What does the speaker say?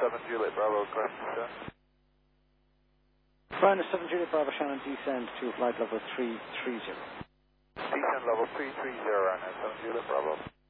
7 Juliet Bravo, correct, sir. Ryanair 7 Juliet Bravo Shannon, descend to flight level 330. Descend level 330, Ryanair 7 Juliet Bravo.